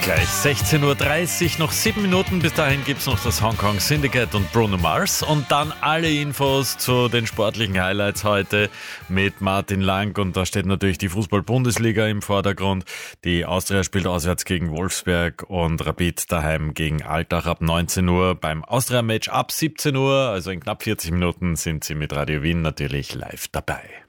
Gleich 16.30 Uhr, noch 7 Minuten. Bis dahin gibt es noch das Hong Kong Syndicate und Bruno Mars. Und dann alle Infos zu den sportlichen Highlights heute mit Martin Lang. Und da steht natürlich die Fußball-Bundesliga im Vordergrund. Die Austria spielt auswärts gegen Wolfsberg und Rapid daheim gegen Altach ab 19 Uhr. Beim Austria-Match ab 17 Uhr, also in knapp 40 Minuten, sind Sie mit Radio Wien natürlich live dabei.